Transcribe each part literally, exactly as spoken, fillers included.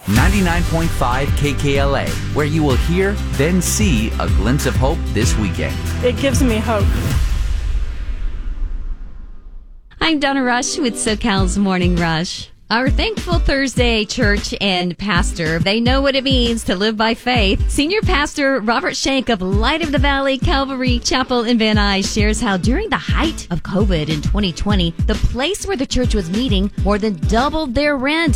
ninety-nine point five K K L A, where you will hear, then see a glimpse of hope this weekend. It gives me hope. I'm Donna Rush with SoCal's Morning Rush. Our Thankful Thursday church and pastor, they know what it means to live by faith. Senior Pastor Robert Shank of Light of the Valley Calvary Chapel in Van Nuys shares how during the height of COVID in twenty twenty, the place where the church was meeting more than doubled their rent.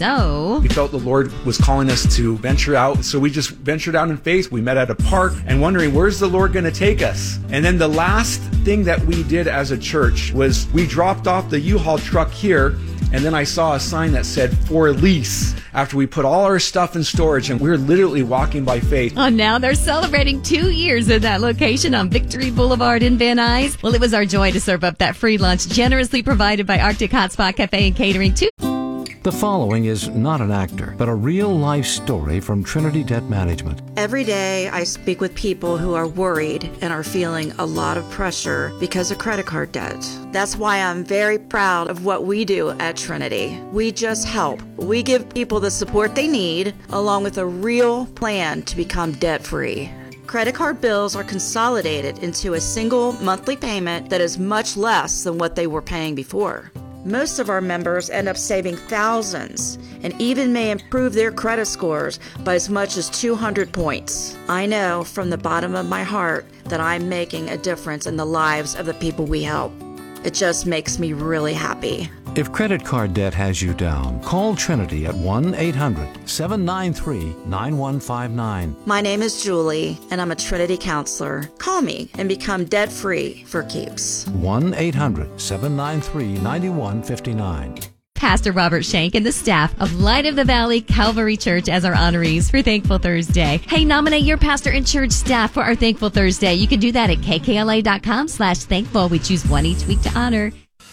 So we felt the Lord was calling us to venture out, so we just ventured out in faith. We met at a park and wondering, where's the Lord going to take us? And then the last thing that we did as a church was we dropped off the U-Haul truck here, and then I saw a sign that said for lease after we put all our stuff in storage, and we we're literally walking by faith. Oh, now they're celebrating two years at that location on Victory Boulevard in Van Nuys. Well, it was our joy to serve up that free lunch generously provided by Arctic Hot Spot Cafe and Catering too. The following is not an actor, but a real-life story from Trinity Debt Management. Every day I speak with people who are worried and are feeling a lot of pressure because of credit card debt. That's why I'm very proud of what we do at Trinity. We just help. We give people the support they need, along with a real plan to become debt-free. Credit card bills are consolidated into a single monthly payment that is much less than what they were paying before. Most of our members end up saving thousands and even may improve their credit scores by as much as two hundred points. I know from the bottom of my heart that I'm making a difference in the lives of the people we help. It just makes me really happy. If credit card debt has you down, call Trinity at one eight hundred seven nine three nine one five nine. My name is Julie, and I'm a Trinity counselor. Call me and become debt-free for keeps. one eight hundred seven nine three nine one five nine. Pastor Robert Shank and the staff of Light of the Valley Calvary Church as our honorees for Thankful Thursday. Hey, nominate your pastor and church staff for our Thankful Thursday. You can do that at kkla.com slash thankful. We choose one each week to honor.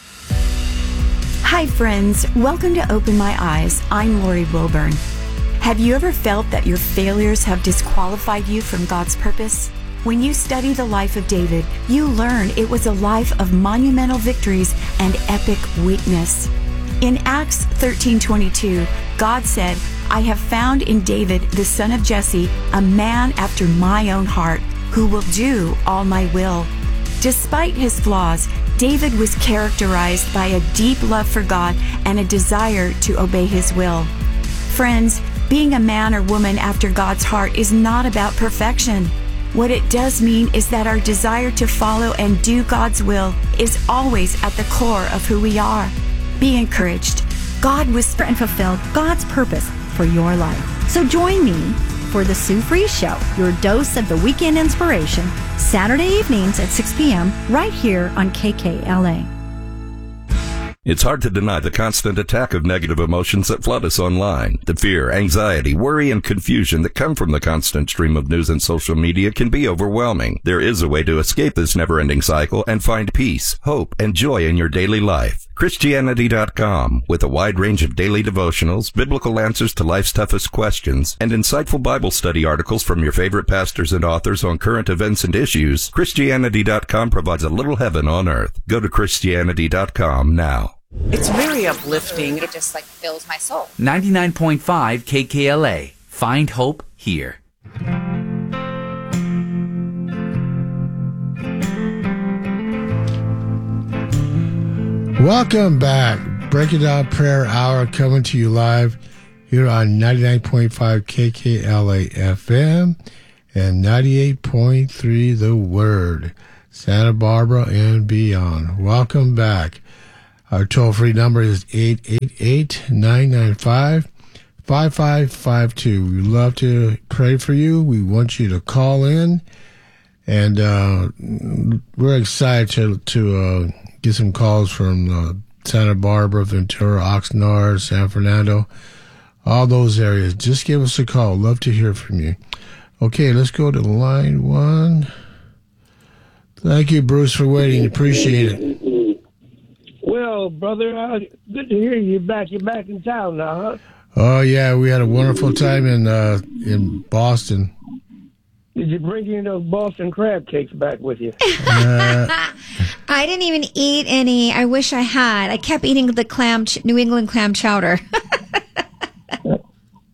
Hi, friends. Welcome to Open My Eyes. I'm Lori Wilburn. Have you ever felt that your failures have disqualified you from God's purpose? When you study the life of David, you learn it was a life of monumental victories and epic weakness. In Acts thirteen twenty-two, God said, I have found in David, the son of Jesse, a man after my own heart, who will do all my will. Despite his flaws, David was characterized by a deep love for God and a desire to obey his will. Friends, being a man or woman after God's heart is not about perfection. What it does mean is that our desire to follow and do God's will is always at the core of who we are. Be encouraged. God was and fulfilled God's purpose for your life. So join me for the Sue Free Show, your dose of the weekend inspiration, Saturday evenings at six p.m. right here on K K L A. It's hard to deny the constant attack of negative emotions that flood us online. The fear, anxiety, worry, and confusion that come from the constant stream of news and social media can be overwhelming. There is a way to escape this never-ending cycle and find peace, hope, and joy in your daily life. Christianity dot com, with a wide range of daily devotionals, biblical answers to life's toughest questions, and insightful Bible study articles from your favorite pastors and authors on current events and issues, Christianity dot com provides a little heaven on earth. Go to Christianity dot com now. It's very uplifting. It just like fills my soul. ninety-nine point five K K L A. Find hope here. Welcome back. Break It Down Prayer Hour coming to you live here on ninety-nine point five K K L A F M and ninety-eight point three The Word, Santa Barbara and beyond. Welcome back. Our toll-free number is eight eight eight, nine nine five, five five five two. We love to pray for you. We want you to call in, and uh, we're excited to, to uh, get some calls from uh, Santa Barbara, Ventura, Oxnard, San Fernando, all those areas. Just give us a call. Love to hear from you. Okay, let's go to line one. Thank you, Bruce, for waiting. Appreciate it. Well, brother, uh, good to hear you back. You're back in town now, huh? Oh, yeah, we had a wonderful time in uh, in Boston. Did you bring any of those Boston crab cakes back with you? Uh, I didn't even eat any. I wish I had. I kept eating the clam, ch- New England clam chowder.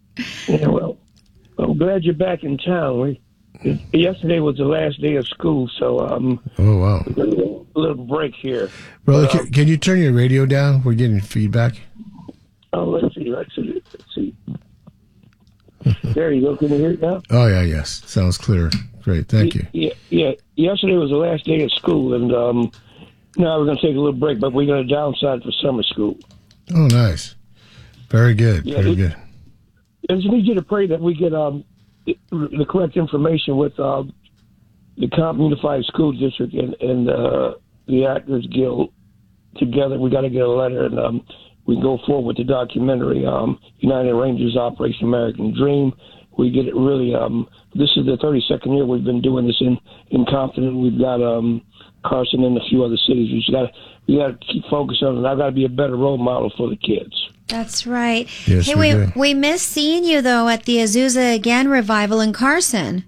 Yeah, well, I'm glad you're back in town. We, it, yesterday was the last day of school, so um, oh wow, a little, little break here. Brother, But, um, can, can you turn your radio down? We're getting feedback. Oh, let's see, let's see, let's see. There you go. Can you hear it now? Oh yeah, yes, sounds clear. Great, thank you. Yeah, yeah. Yesterday was the last day of school, and um, now we're going to take a little break, but we're going to downside for summer school. Oh, nice. Very good. Yeah, Very it- good. I just need you to pray that we get um, the correct information with uh, the Compton Unified School District and, and uh, the Actors Guild together. We got to get a letter, and um, we can go forward with the documentary, um, United Rangers Operation American Dream. We get it really. Um, this is the thirty-second year we've been doing this in, in Compton, and we've got um, Carson and a few other cities. We just got we got to keep focusing on it. I've got to be a better role model for the kids. That's right. Yes, hey, we we do. we miss seeing you though at the Azusa Again revival in Carson.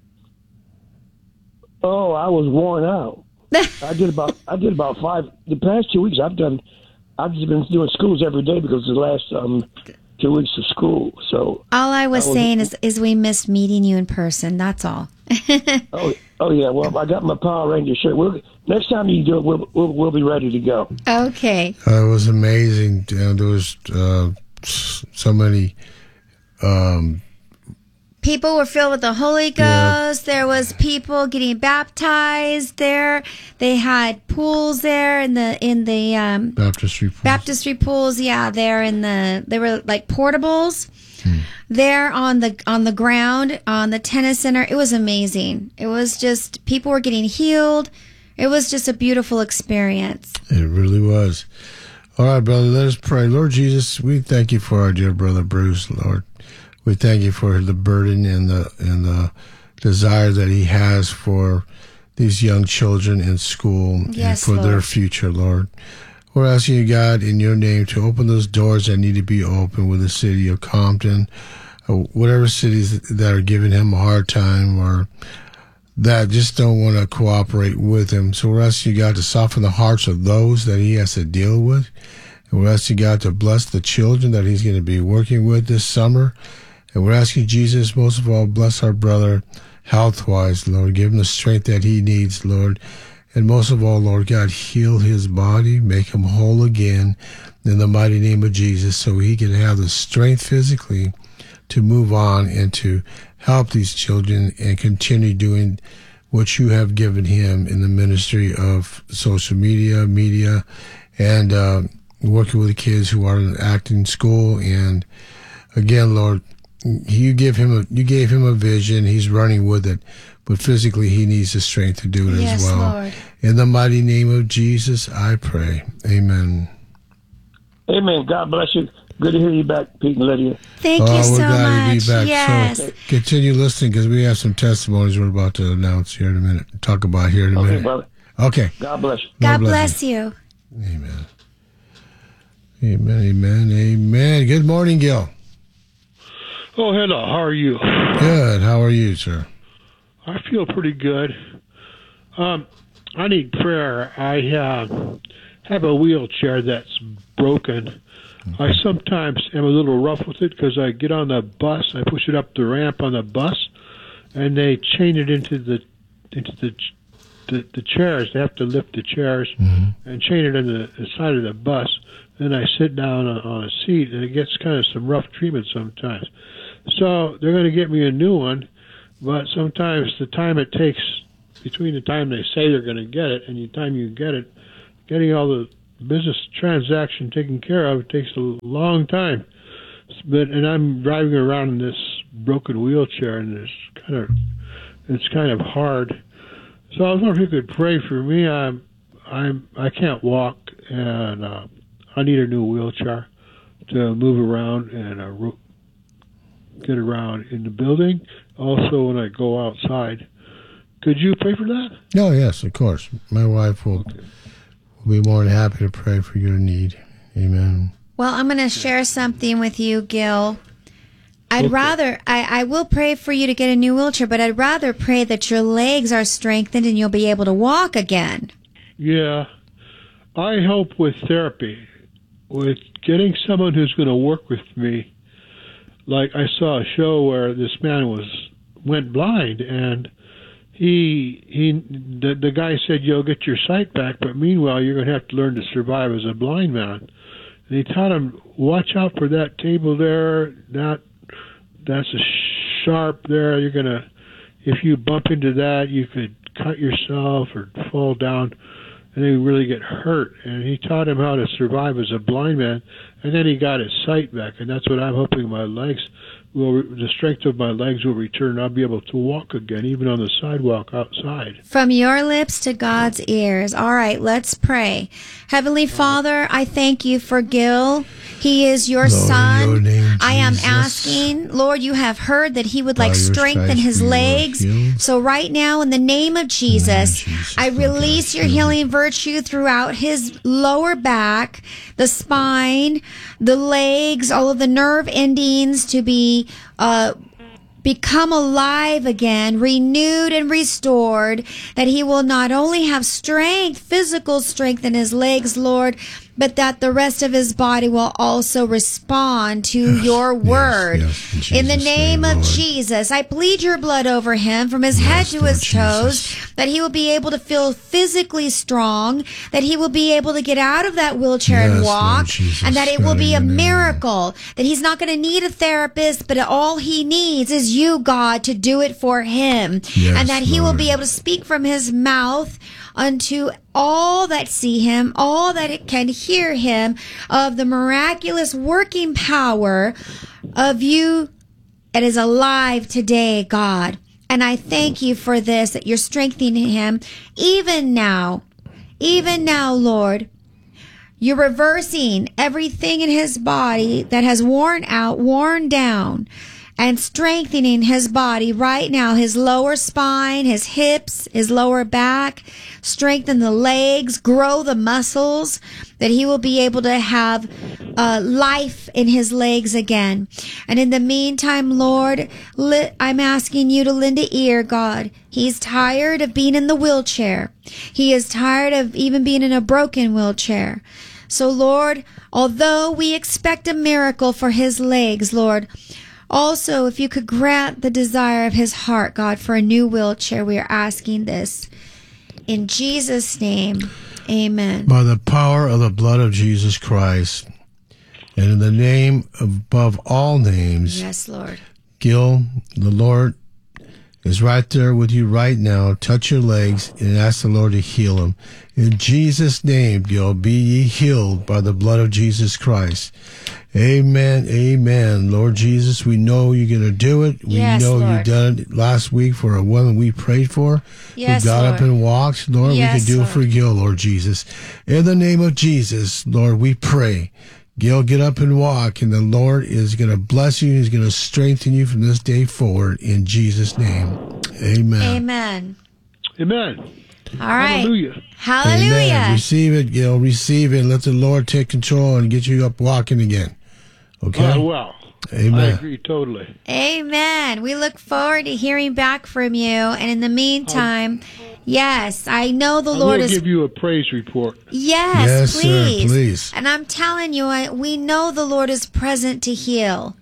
Oh, I was worn out. I did about I did about five the past two weeks. I've done I've just been doing schools every day because of the last um, two weeks of school. So All I was I was- saying is is we missed meeting you in person. That's all. oh oh yeah. Well, I got my Power Ranger shirt. We'll, next time you do it, we'll, we'll we'll be ready to go. Okay. Uh, it was amazing. Uh, there was uh, s- so many. Um, People were filled with the Holy Ghost. There was people getting baptized there. They had pools there in the in the um, baptistry pools. baptistry pools. Yeah, there in the they were like portables Hmm. there on the on the ground on the tennis center. It was amazing. It was just people were getting healed. It was just a beautiful experience. It really was. All right, brother, let us pray. Lord Jesus, we thank you for our dear brother Bruce, Lord. We thank you for the burden and the and the desire that he has for these young children in school Yes, and for their Lord. future, Lord. We're asking you, God, in your name, to open those doors that need to be open with the city of Compton, or whatever cities that are giving him a hard time or that just don't want to cooperate with him. So we're asking you, God, to soften the hearts of those that he has to deal with. And we're asking God to bless the children that he's going to be working with this summer. And we're asking Jesus, most of all, bless our brother health-wise, Lord. Give him the strength that he needs, Lord. And most of all, Lord God, heal his body, make him whole again in the mighty name of Jesus so he can have the strength physically to move on and to help these children and continue doing what you have given him in the ministry of social media, media, and uh, working with kids who are in acting school. And again, Lord, you give him a you gave him a vision. He's running with it, but physically he needs the strength to do it Yes, as well. Lord. In the mighty name of Jesus, I pray. Amen. Amen. God bless you. Good to hear you back, Pete and Lydia. Thank oh, you we're so glad much. to be back. Yes. So continue listening because we have some testimonies we're about to announce here in a minute. Talk about here in a Okay, minute. brother. Okay. God bless you. God God bless bless you. Amen. Amen. Amen. Amen. Good morning, Gil. Oh, hello. How are you? Good. How are you, sir? I feel pretty good. Um, I need prayer. I uh, have a wheelchair that's broken. I sometimes am a little rough with it because I get on the bus, I push it up the ramp on the bus, and they chain it into the into the the, the chairs. They have to lift the chairs Mm-hmm. and chain it on the, the side of the bus. Then I sit down on, on a seat, and it gets kind of some rough treatment sometimes. So they're going to get me a new one, but sometimes the time it takes between the time they say they're going to get it and the time you get it, getting all the business transaction taken care of takes a long time. But and I'm driving around in this broken wheelchair, and it's kind of it's kind of hard. So I was wondering if you could pray for me. I'm I'm I can't walk, and uh, I need a new wheelchair to move around and uh, ro- get around in the building. Also, when I go outside, could you pray for that? Oh, yes, of course. My wife will, will be more than happy to pray for your need. Amen. Well, I'm going to share something with you, Gil. I'd Okay. rather, I, I will pray for you to get a new wheelchair, but I'd rather pray that your legs are strengthened and you'll be able to walk again. Yeah, I hope with therapy, with getting someone who's going to work with me, like I saw a show where this man was went blind, and he he the, the guy said, you'll get your sight back, but meanwhile you're going to have to learn to survive as a blind man. And he taught him, watch out for that table there, that that's a sharp there, you're going to, if you bump into that, you could cut yourself or fall down, and then really get hurt. And he taught him how to survive as a blind man, and then he got his sight back, and that's what I'm hoping my legs will, the strength of my legs will return. I'll be able to walk again, even on the sidewalk outside. From your lips to God's ears. All right, let's pray. Heavenly Father, I thank you for Gil. He is your Lord, son. your name, I am Jesus. asking, Lord, you have heard that he would like By your strengthen stripes his we were legs. healed. So right now, in the name of Jesus, Jesus, I release your healing virtue throughout his lower back, the spine, the legs, all of the nerve endings to be uh become alive again, renewed and restored, that he will not only have strength, physical strength in his legs, Lord, but that the rest of his body will also respond to Yes, your word. yes, in in the Jesus' name, name, of Lord. Jesus, I plead your blood over him from his Yes, head to Lord his toes, Jesus. that he will be able to feel physically strong, that he will be able to get out of that wheelchair Yes, and Lord walk, Jesus, and that it will God, be in a your name. miracle, that he's not going to need a therapist, but all he needs is you, God, to do it for him. Yes, and that he will Lord. be able to speak from his mouth unto all that see him, all that it can hear him, of the miraculous working power of you that is alive today, God. And I thank you for this, that you're strengthening him even now. Even now, Lord. You're reversing everything in his body that has worn out, worn down, and strengthening his body right now, his lower spine, his hips, his lower back. Strengthen the legs, grow the muscles, that he will be able to have uh, life in his legs again. And in the meantime, Lord, li- I'm asking you to lend an ear, God. He's tired of being in the wheelchair. He is tired of even being in a broken wheelchair. So, Lord, although we expect a miracle for his legs, Lord, also, if you could grant the desire of his heart, God, for a new wheelchair, we are asking this. In Jesus' name, amen. By the power of the blood of Jesus Christ, and in the name above all names, Yes, Lord. Gil, the Lord is right there with you right now. Touch your legs and ask the Lord to heal him. In Jesus' name, Gil, be ye healed by the blood of Jesus Christ. Amen, amen. Lord Jesus, we know you're going to do it. We Yes, know Lord. you've done it last week for a woman we prayed for Yes, who got Lord. up and walked. Lord, Yes, we can do Lord. it for Gil, Lord Jesus. In the name of Jesus, Lord, we pray. Gil, get up and walk, and the Lord is going to bless you. He's going to strengthen you from this day forward in Jesus' name. Amen. Amen. Amen. All right. Hallelujah. Hallelujah. Amen. Receive it, Gil. Receive it. Let the Lord take control and get you up walking again. Okay? Oh, well. Amen. I agree totally. Amen. We look forward to hearing back from you. And in the meantime, yes, I know the I Lord will is. give you a praise report. Yes, Yes, sir, please. please. And I'm telling you, I, we know the Lord is present to heal.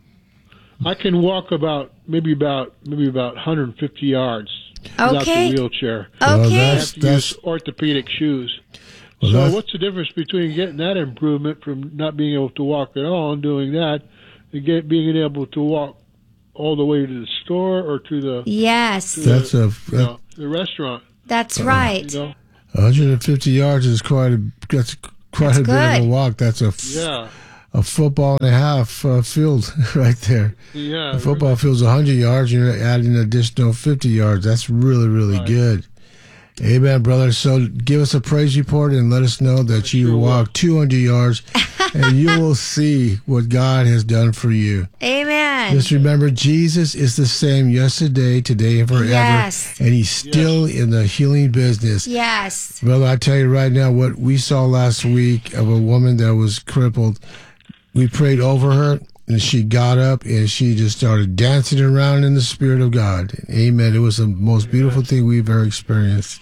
I can walk about maybe about maybe about one hundred fifty yards without Okay. the wheelchair. Well, Okay. I that's, have to that's, use orthopedic shoes. well, So that's, what's the difference between getting that improvement from not being able to walk at all and doing that, and get, being able to walk all the way to the store or to the Yes, to that's the, a, you know, the restaurant? that's Uh, right. You know, one hundred fifty yards is quite a, that's quite That's a bit of good. a walk. That's a, f- yeah, a football and a half uh, field right there. yeah. The football field's one hundred yards. You're adding an additional fifty yards. That's really, really Right. good. Amen, brother. So give us a praise report and let us know that you sure will. walk two hundred yards, and you will see what God has done for you. Amen. Just remember, Jesus is the same yesterday, today, and forever. Yes. And he's still in the healing business. Yes. Brother, I tell you right now, what we saw last week of a woman that was crippled, we prayed over her, and she got up, and she just started dancing around in the Spirit of God. Amen. It was the most beautiful thing we've ever experienced.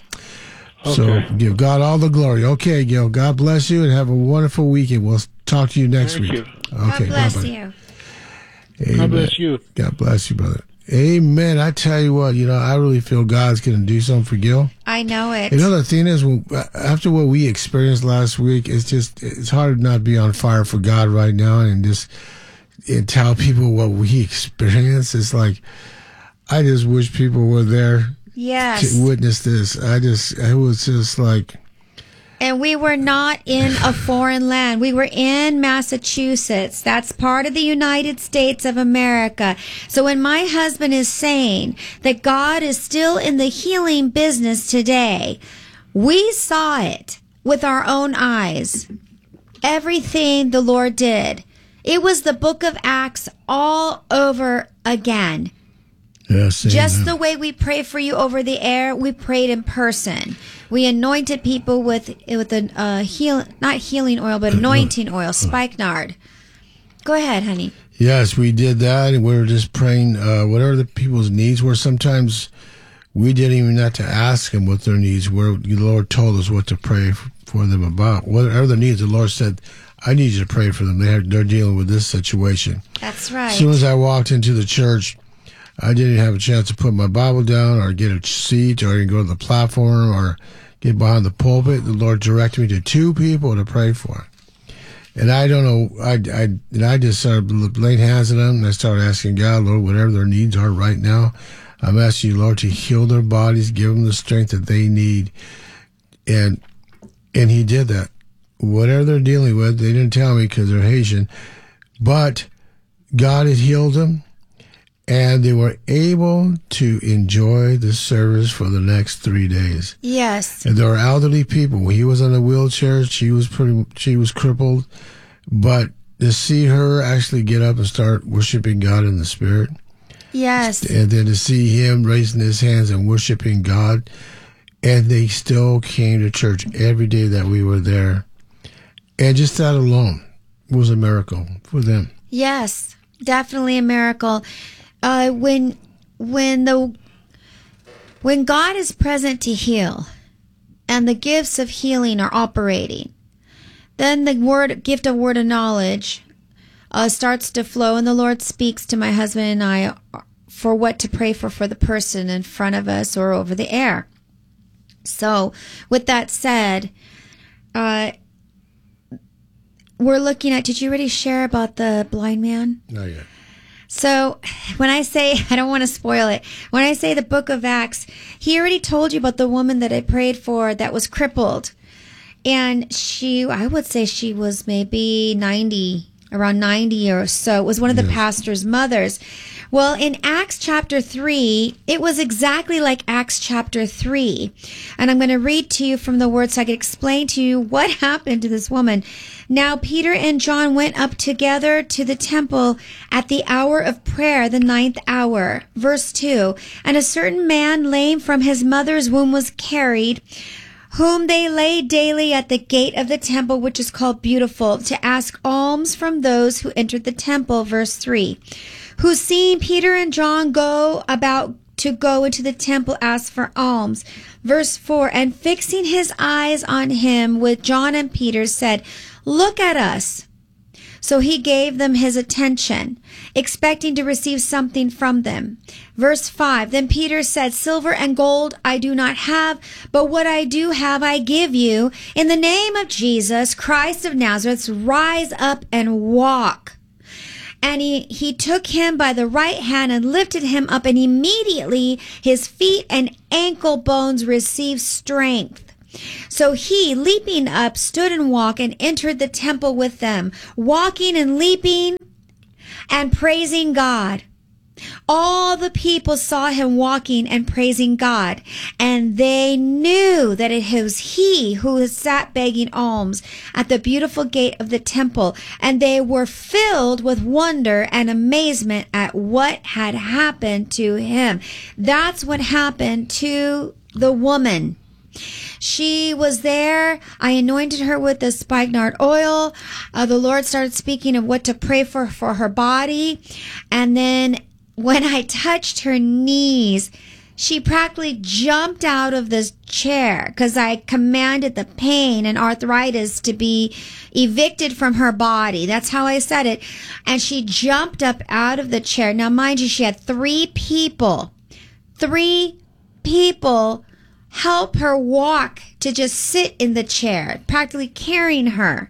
So Okay. give God all the glory. Okay, Gil, God bless you, and have a wonderful weekend. We'll talk to you next Thank week. you. Okay, God bless bye-bye. you. Amen. God bless you. God bless you, brother. Amen. I tell you what, you know, I really feel God's going to do something for Gil. I know it. You know, the thing is, after what we experienced last week, it's just, it's hard to not be on fire for God right now and just and tell people what we experienced. It's like, I just wish people were there yes. to witness this. I just, it was just like. And we were not in a foreign land. We were in Massachusetts. That's part of the United States of America. So when my husband is saying that God is still in the healing business today, we saw it with our own eyes. Everything the Lord did. It was the book of Acts all over again. Yes, just the way we pray for you over the air, we prayed in person. We anointed people with with a uh, heal, not healing oil, but anointing oil, spikenard. Go ahead, honey. Yes, we did that, and we were just praying uh, whatever the people's needs were. Sometimes we didn't even have to ask them what their needs were. The Lord told us what to pray for them about. Whatever their needs, the Lord said, I need you to pray for them. They have, they're dealing with this situation. That's right. As soon as I walked into the church, I didn't have a chance to put my Bible down or get a seat or even go to the platform or get behind the pulpit. The Lord directed me to two people to pray for. And I don't know, I, I, and I just started laying hands on them, and I started asking God, Lord, whatever their needs are right now, I'm asking you, Lord, to heal their bodies, give them the strength that they need. And and he did that. Whatever they're dealing with, they didn't tell me because they're Haitian, but God had healed them. And they were able to enjoy the service for the next three days. Yes. And there were elderly people. He was in a wheelchair. She was pretty. She was crippled, but to see her actually get up and start worshiping God in the Spirit. Yes. And then to see him raising his hands and worshiping God, and they still came to church every day that we were there, and just that alone was a miracle for them. Yes, definitely a miracle. Uh, when when the when God is present to heal, and the gifts of healing are operating, then the word gift of word of knowledge uh, starts to flow, and the Lord speaks to my husband and I for what to pray for for the person in front of us or over the air. So, with that said, uh, we're looking at. Did you already share about the blind man? Not yet. So when I say, I don't want to spoil it, when I say the book of Acts, he already told you about the woman that I prayed for that was crippled. And she, I would say she was maybe ninety, around ninety or so. It was one of the yes. pastor's mothers. Well, in Acts chapter three, it was exactly like Acts chapter three. And I'm going to read to you from the word so I can explain to you what happened to this woman. Now Peter and John went up together to the temple at the hour of prayer, the ninth hour. Verse two, and a certain man lame from his mother's womb was carried, whom they laid daily at the gate of the temple, which is called Beautiful, to ask alms from those who entered the temple. Verse three, who seeing Peter and John go about to go into the temple asked for alms. Verse four, and fixing his eyes on him with John and Peter said, look at us. So he gave them his attention, expecting to receive something from them. Verse five, then Peter said, silver and gold I do not have, but what I do have I give you. In the name of Jesus, Christ of Nazareth, rise up and walk. And he, he took him by the right hand and lifted him up, and immediately his feet and ankle bones received strength. So he, leaping up, stood and walked and entered the temple with them, walking and leaping and praising God. All the people saw him walking and praising God, and they knew that it was he who had sat begging alms at the beautiful gate of the temple, and they were filled with wonder and amazement at what had happened to him. That's what happened to the woman. She was there. I anointed her with the spikenard oil. Uh, the Lord started speaking of what to pray for for her body. And then when I touched her knees, she practically jumped out of this chair because I commanded the pain and arthritis to be evicted from her body. That's how I said it. And she jumped up out of the chair. Now, mind you, she had three people, three people help her walk to just sit in the chair, practically carrying her.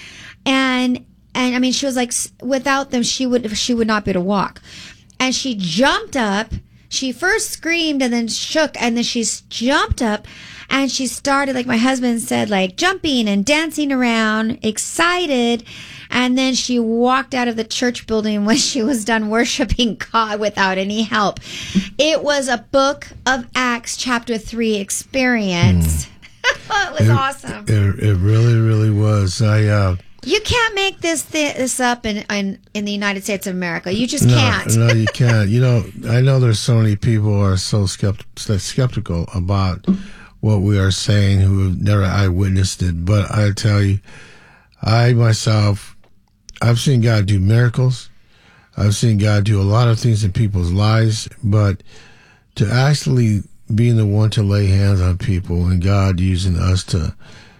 And, and I mean, she was like, without them, she would, she would not be able to walk. And she jumped up. She first screamed and then shook, and then she jumped up and she started, like my husband said, like jumping and dancing around, excited. And then she walked out of the church building when she was done worshiping God without any help. It was a Book of Acts chapter three experience. Mm. It was it, awesome. It, it really, really was. I, uh, You can't make this th- this up in, in in the United States of America. You just no, can't. No, you can't. You know, I know there's so many people who are so skeptical, skeptical about what we are saying who have never eyewitnessed it. But I tell you, I myself, I've seen God do miracles. I've seen God do a lot of things in people's lives. But to actually being the one to lay hands on people and God using us to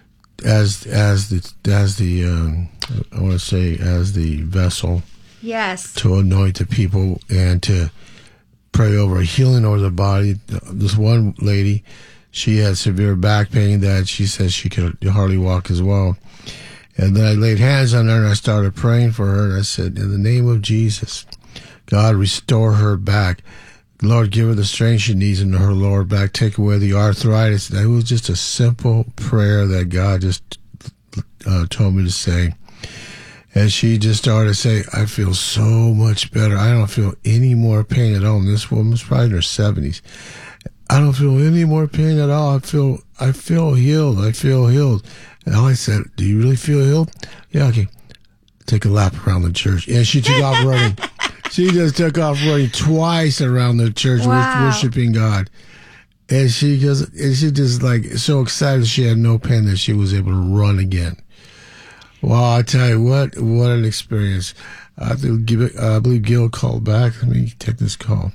as as the as the um, I want to say as the vessel, yes, to anoint the people and to pray over a healing over the body. This one lady, she had severe back pain that she says she could hardly walk as well. And then I laid hands on her and I started praying for her. And I said, in the name of Jesus, God, restore her back. Lord, give her the strength she needs in her lower back. Take away the arthritis. It was just a simple prayer that God just uh, told me to say. And she just started to say, I feel so much better. I don't feel any more pain at all. And this woman's probably in her seventies. I don't feel any more pain at all. I feel, I feel healed. I feel healed. And I said, do you really feel healed? Yeah, okay. Take a lap around the church. And she took off running. She just took off running twice around the church, wow. worshiping God. And she just, and she just like so excited she had no pain that she was able to run again. Well, I tell you what, what an experience. I think, I believe Gil called back. Let me take this call.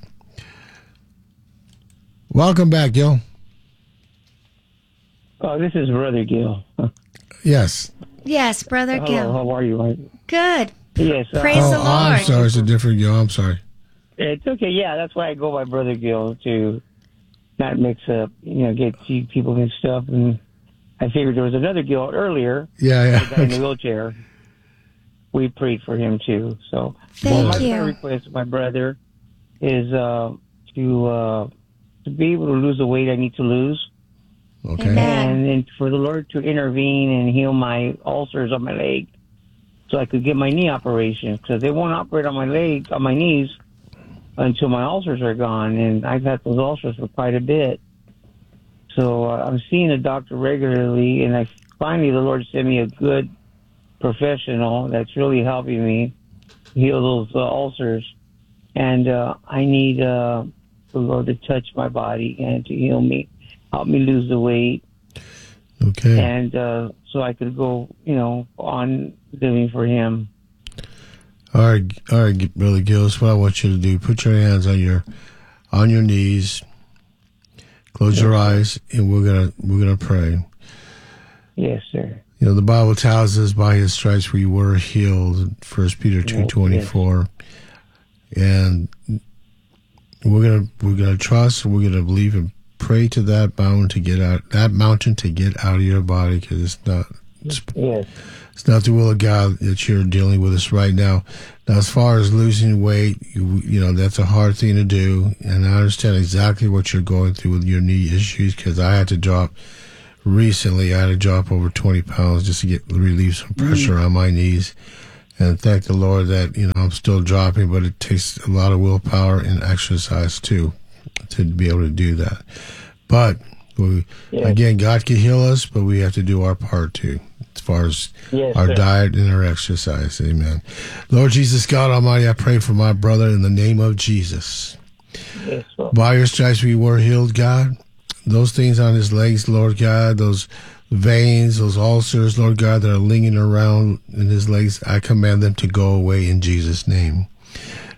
Welcome back, Gil. Oh, this is Brother Gil. Yes. Yes, Brother Hello, Gil. how are you? Good. Yes. Uh, Praise oh, the Lord. I'm sorry. It's a different Gil. I'm sorry. It's okay. Yeah, that's why I go by Brother Gil, to not mix up, you know, get people mixed up. And I figured there was another Gil earlier. Yeah, yeah. The guy in the wheelchair. We prayed for him too. So, Thank well, my you. prayer request of my brother is uh, to uh, to be able to lose the weight I need to lose. Okay. Amen. And then for the Lord to intervene and heal my ulcers on my leg, so I could get my knee operation, because they won't operate on my leg, on my knees, until my ulcers are gone. And I've had those ulcers for quite a bit. So uh, I'm seeing a doctor regularly, and I finally the Lord sent me a good professional that's really helping me heal those uh, ulcers. And uh, I need uh, the Lord to touch my body and to heal me, help me lose the weight. Okay. And uh, so I could go, you know, on living for Him. All right, all right, Brother Gil. That's what I want you to do. Put your hands on your on your knees. Close yes, your eyes, and we're gonna we're gonna pray. Yes, sir. You know, the Bible tells us by His stripes we were healed. First Peter two twenty four, and we're gonna we're gonna trust. We're gonna believe and pray to that mountain to get out that mountain to get out of your body, because it's not. It's, yes. It's not the will of God that you're dealing with us right now. Now, as far as losing weight, you, you know, that's a hard thing to do. And I understand exactly what you're going through with your knee issues, because I had to drop recently. I had to drop over twenty pounds just to get relieve some pressure mm. on my knees. And thank the Lord that, you know, I'm still dropping, but it takes a lot of willpower and exercise too to be able to do that. But we, yeah. again, God can heal us, but we have to do our part too, as far as yes, our sir. diet and our exercise. Amen. Lord Jesus, God Almighty, I pray for my brother in the name of Jesus. Yes, by your stripes we were healed, God. Those things on his legs, Lord God, those veins, those ulcers, Lord God, that are lingering around in his legs, I command them to go away in Jesus' name.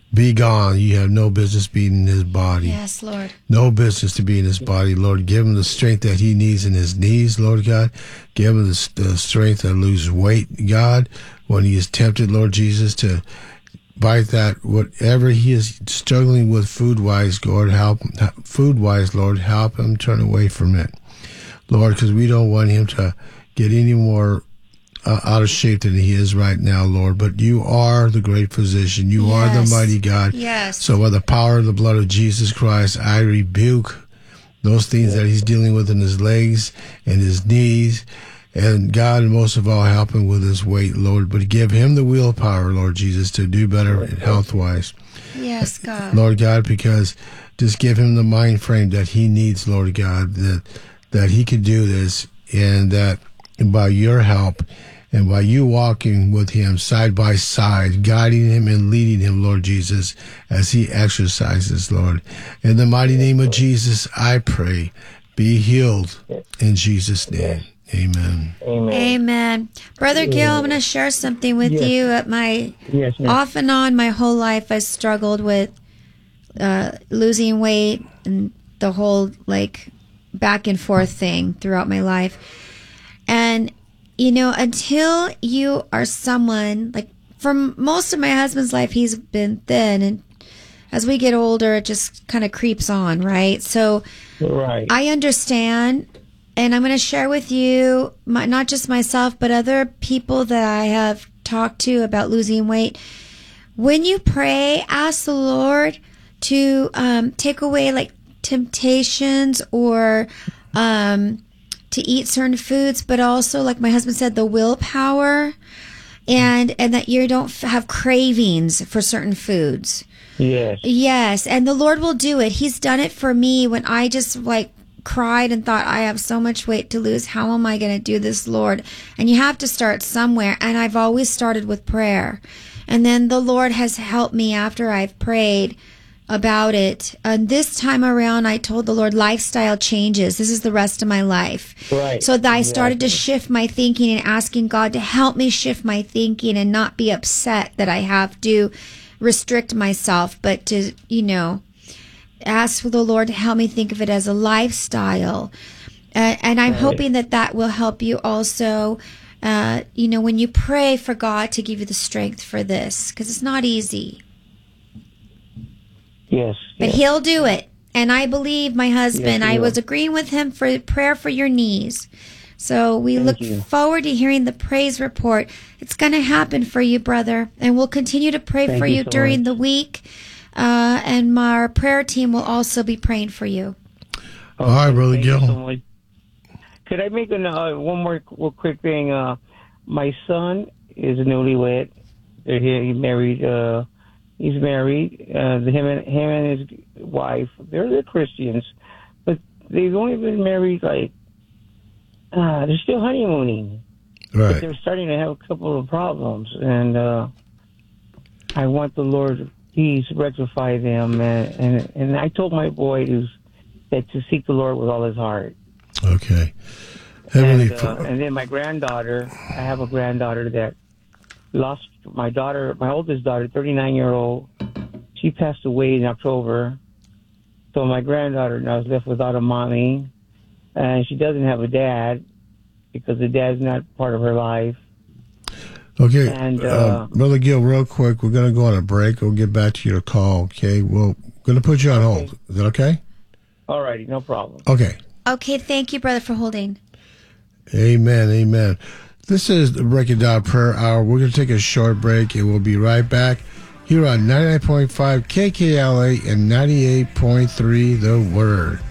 be gone. You have no business being in his body. Yes, Lord. No business to be in his body, Lord. Give him the strength that he needs in his knees, Lord God. Give him the, the strength to lose weight, God, when he is tempted, Lord Jesus, to bite that, whatever he is struggling with food-wise, Lord, help, food-wise, Lord, help him turn away from it. Lord, because we don't want him to get any more Uh, out of shape than he is right now, Lord. But you are the great physician. You Yes. are the mighty God. Yes. So by the power of the blood of Jesus Christ, I rebuke those things that he's dealing with in his legs and his knees. And God, most of all, help him with his weight, Lord. But give him the willpower, Lord Jesus, to do better health-wise. Yes, God. Lord God, because just give him the mind frame that he needs, Lord God, that that he can do this, and that by your help and by you walking with him side by side, guiding him and leading him, Lord Jesus, as he exercises, Lord. In the mighty name of Jesus, I pray, be healed in Jesus' name. Amen. Amen. Amen. Brother Gil, I'm going to share something with Yes. you. At my Yes, ma'am. off and on my whole life, I struggled with uh, losing weight and the whole like back and forth thing throughout my life. And you know, until you are someone like, for most of my husband's life, he's been thin, and as we get older, it just kind of creeps on, right? So, Right. I understand. And I'm going to share with you, my, not just myself, but other people that I have talked to about losing weight. When you pray, ask the Lord to um, take away like temptations or um, to eat certain foods, but also, like my husband said, the willpower, and and that you don't f- have cravings for certain foods. Yes. Yes, and the Lord will do it. He's done it for me when I just like cried and thought, I have so much weight to lose. How am I going to do this, Lord? And you have to start somewhere. And I've always started with prayer. And then the Lord has helped me after I've prayed about it. And this time around, I told the Lord, lifestyle changes. This is the rest of my life. Right. So that I started to shift my thinking and asking God to help me shift my thinking and not be upset that I have to restrict myself, but to, you know, ask for the Lord to help me think of it as a lifestyle. Uh, and I'm Right. hoping that that will help you also, uh, you know, when you pray for God to give you the strength for this, because it's not easy. Yes. But yes. he'll do it. And I believe my husband, Yes, he I will. was agreeing with him for prayer for your knees. So we Thank look you. forward to hearing the praise report. It's going to happen for you, brother. And we'll continue to pray Thank for you you so during much. the week. Uh, and my, our prayer team will also be praying for you. All right, Brother Thank you Gil. so much. Could I make an, uh, one more qu- quick thing? Uh, my son is a newlywed. They're here. He married. Uh, he's married. Uh, him and him and his wife. They're they're Christians, but they've only been married like. Uh, they're still honeymooning. But Right. they're starting to have a couple of problems, and uh, I want the Lord to please rectify them. And, and and I told my boy to that to seek the Lord with all his heart. Okay. Heavenly And, uh, Fa- and then my granddaughter, I have a granddaughter that lost my daughter, my oldest daughter, thirty-nine year old. She passed away in October. So my granddaughter now is left without a mommy, and she doesn't have a dad because the dad's not part of her life. Okay, And, uh, uh, Brother Gil, real quick, we're going to go on a break. We'll get back to your call, okay? We're going to put you on hold. Is that okay? All righty, no problem. Okay. Okay, thank you, brother, for holding. Amen, amen. This is the Breaking Down Prayer Hour. We're going to take a short break, and we'll be right back here on ninety-nine point five K K L A and ninety-eight point three The Word.